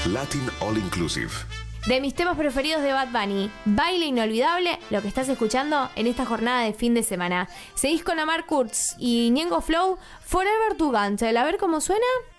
Latin All Inclusive. De mis temas preferidos de Bad Bunny, Baile Inolvidable, lo que estás escuchando en esta jornada de fin de semana. Seguís con Omar Kurz y Ñengo Flow, Forever Tugante. A ver cómo suena.